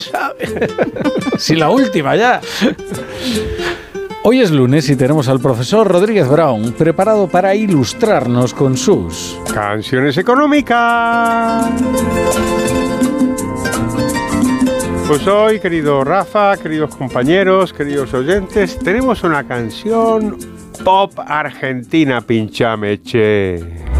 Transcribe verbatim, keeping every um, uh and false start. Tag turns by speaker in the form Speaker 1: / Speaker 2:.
Speaker 1: Si la última ya. Hoy es lunes y tenemos al profesor Rodríguez Brown preparado para ilustrarnos con sus
Speaker 2: canciones económicas. Pues hoy, querido Rafa, queridos compañeros, queridos oyentes, tenemos una canción pop argentina, pinchame, che.